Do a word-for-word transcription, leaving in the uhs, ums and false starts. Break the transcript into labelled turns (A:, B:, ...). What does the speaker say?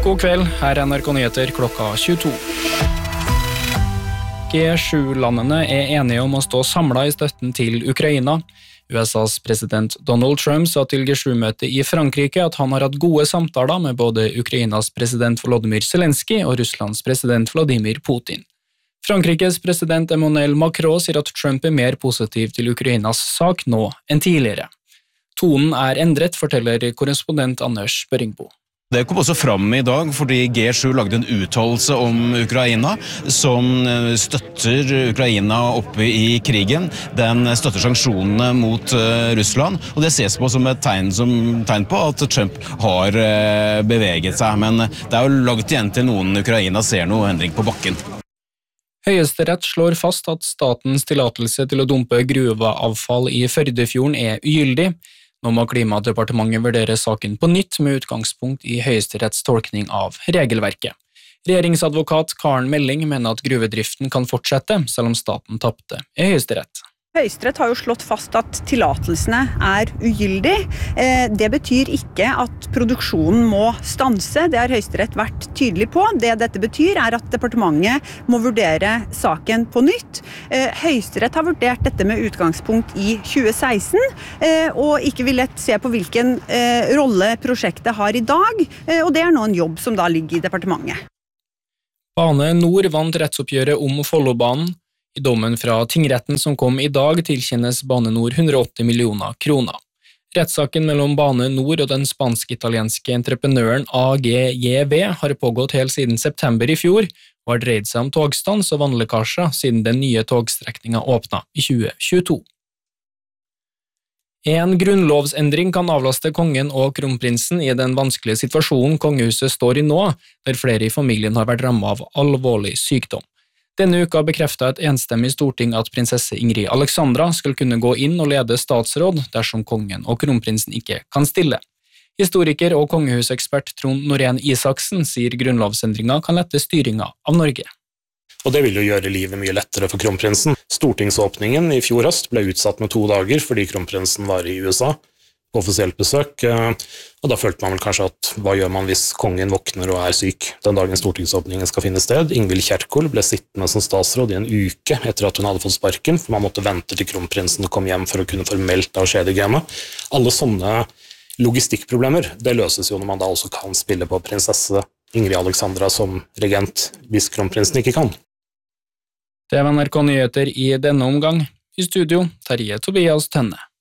A: God kveld, her er N R K Nyheter klokka tjueto. G sju-landene er enige om å stå samlet i støtten til Ukraina. U S A's president Donald Trump sa til G sju-møtet i Frankrike at han har hatt gode samtaler med både Ukrainas president Volodymyr Zelensky og Russlands president Vladimir Putin. Frankrikes president Emmanuel Macron sier at Trump er mer positiv til Ukrainas sak nå enn tidligere. Tonen er endret, forteller korrespondent Anders Børingbo.
B: Det kom også fram i dag fordi G sju lagde en uttalelse om Ukraina som støtter Ukraina oppe i krigen. Den støtter sanksjonene mot Russland, og det ses på som et tegn, som, tegn på at Trump har beveget seg. Men det er jo langt igjen til noen Ukraina ser noe endring på bakken.
A: Høyesterett slår fast at statens tillatelse til å dumpe gruveavfall i Førdefjorden er ugyldig. Nå må Klimadepartementet vurdere saken på nytt med utgangspunkt i Høyesteretts tolkning av regelverket. Regjeringsadvokat Karen Melling mener at gruvedriften kan fortsette, selv om staten tappte i Høyesterett.
C: Høyesterett har jo slått fast at tillatelsene er ugyldig. Det betyr ikke at produksjonen må stanse, det har Høyesterett vært tydelig på. Det dette betyr er at departementet må vurdere saken på nytt. Høyesterett har vurdert dette med utgangspunkt i tjue seksten, og ikke villet se på hvilken rolle prosjektet har i dag, og det er nå en jobb som da ligger i departementet.
A: Bane Nor vant rettsoppgjøret om Follobanen. I dommen fra tingretten som kom i dag tilkjennes Bane Nor hundre og åtti millioner kroner. Rettssaken mellom Bane Nor og den spansk-italienske entreprenøren A G J V har pågått helt siden september i fjor, og har dreid seg om togstans og vannlekkasjer siden den nye togstrekningen åpnet i tjue tjueto. En grunnlovsendring kan avlaste kongen og kronprinsen i den vanskelige situasjonen kongehuset står i nå, der flere i familien har vært rammet av alvorlig sykdom. Denne uka bekreftet et enstemmig storting at prinsesse Ingrid Alexandra skal kunne gå inn og lede statsråd dersom kongen og kronprinsen ikke kan stille. Historiker og kongehusekspert Trond Norén Isaksen sier grunnlovsendringen kan lette styringen av Norge.
D: Og det vil jo gjøre livet mye lettere for kronprinsen. Stortingsåpningen i fjor høst ble utsatt med to dager fordi kronprinsen var i U S A på offisielt besøk, og da følte man vel kanskje at hva gjør man hvis kongen våkner og er syk den dagen stortingsåpningen skal finne sted. Ingvild Kjerkol ble sittende som statsråd i en uke etter at hun hadde fått sparken, for man måtte vente til kronprinsen kom hjem for å kunne formelt avskjedige henne. Alle sånne logistikkproblemer, det løses jo når man da også kan spille på prinsesse Ingrid Alexandra som regent hvis kronprinsen ikke kan.
A: Det var N R K Nyheter i denne omgang. I studio, Terje Tobias Tønne.